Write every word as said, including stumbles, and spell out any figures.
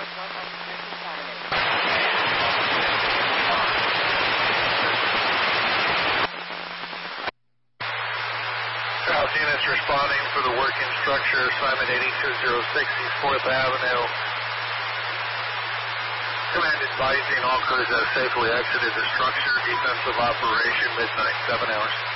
South units responding for the working structure, assignment eighty-two oh six East fourth Avenue. Command advising all crews have safely exited the structure. Defensive operation, midnight, seven hours.